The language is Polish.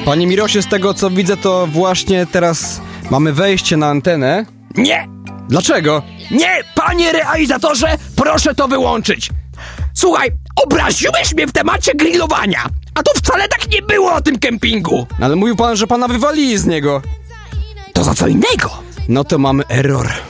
Panie Mirosie, z tego co widzę, to właśnie teraz mamy wejście na antenę. Nie! Dlaczego? Nie, panie realizatorze, proszę to wyłączyć. Słuchaj, obraziłeś mnie w temacie grillowania, a to wcale tak nie było na tym kempingu. Ale mówił pan, że pana wywalili z niego. To za co innego. No to mamy error.